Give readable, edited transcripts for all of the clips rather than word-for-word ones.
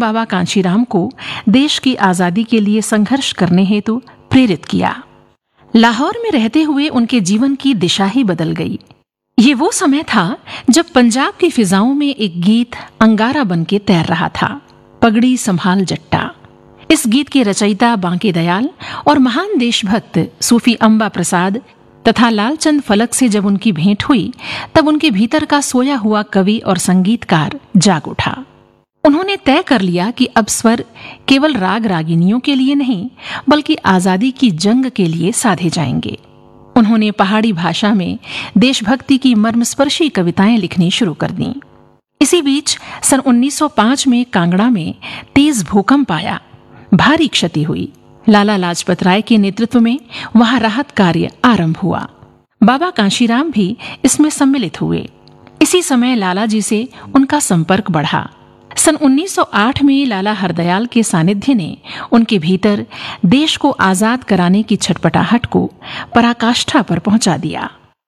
बाबा कांशीराम को देश की आजादी के लिए संघर्ष करने हेतु प्रेरित किया। लाहौर में रहते हुए उनके जीवन की दिशा ही बदल गई। ये वो समय था जब पंजाब की फिजाओं में एक गीत अंगारा बन के तैर रहा था, पगड़ी संभाल जट्टा। इस गीत के रचयिता बांके दयाल और महान देशभक्त सूफी अंबा प्रसाद तथा लालचंद फलक से जब उनकी भेंट हुई, तब उनके भीतर का सोया हुआ कवि और संगीतकार जाग उठा। उन्होंने तय कर लिया कि अब स्वर केवल राग रागिनियों के लिए नहीं, बल्कि आजादी की जंग के लिए साधे जाएंगे। उन्होंने पहाड़ी भाषा में देशभक्ति की मर्मस्पर्शी कविताएं लिखनी शुरू कर दी। इसी बीच सन 1905 में कांगड़ा में तेज भूकंप आया, भारी क्षति हुई। लाला लाजपत राय के नेतृत्व में वहां राहत कार्य आरंभ हुआ। बाबा कांशीराम भी इसमें सम्मिलित हुए। इसी समय लाला जी से उनका संपर्क बढ़ा। सन 1908 में लाला हरदयाल के सानिध्य ने उनके भीतर देश को आजाद कराने की छटपटाहट को पराकाष्ठा पर पहुंचा दिया।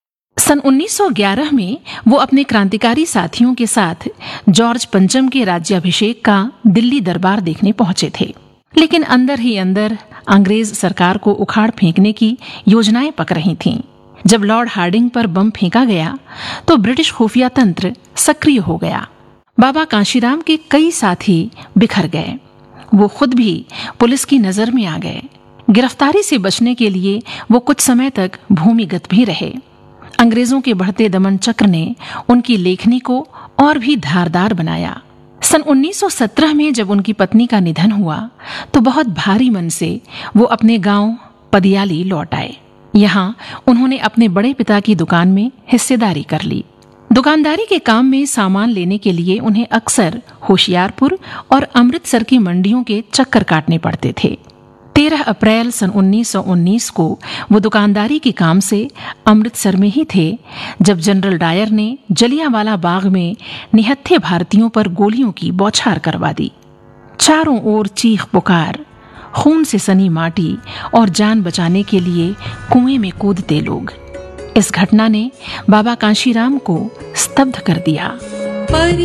सन 1911 में वो अपने क्रांतिकारी साथियों के साथ जॉर्ज पंचम के राज्याभिषेक का दिल्ली दरबार देखने पहुंचे थे, लेकिन अंदर ही अंदर अंग्रेज सरकार को उखाड़ फेंकने की योजनाएं पक रही थीं। जब लॉर्ड हार्डिंग पर बम फेंका गया तो ब्रिटिश खुफिया तंत्र सक्रिय हो गया। बाबा कांशीराम के कई साथी बिखर गए। वो खुद भी पुलिस की नजर में आ गए। गिरफ्तारी से बचने के लिए वो कुछ समय तक भूमिगत भी रहे। अंग्रेजों के बढ़ते दमन चक्र ने उनकी लेखनी को और भी धारदार बनाया। सन 1917 में जब उनकी पत्नी का निधन हुआ तो बहुत भारी मन से वो अपने गांव पदियाली लौट आए। यहाँ उन्होंने अपने बड़े पिता की दुकान में हिस्सेदारी कर ली। दुकानदारी के काम में सामान लेने के लिए उन्हें अक्सर होशियारपुर और अमृतसर की मंडियों के चक्कर काटने पड़ते थे। 13 अप्रैल सन 1919 को वो दुकानदारी के काम से अमृतसर में ही थे जब जनरल डायर ने जलियांवाला बाग में निहत्थे भारतीयों पर गोलियों की बौछार करवा दी। चारों ओर चीख पुकार, खून से सनी माटी और जान बचाने के लिए कुएं में कूदते लोग। इस घटना ने बाबा कांशीराम को स्तब्ध कर दिया।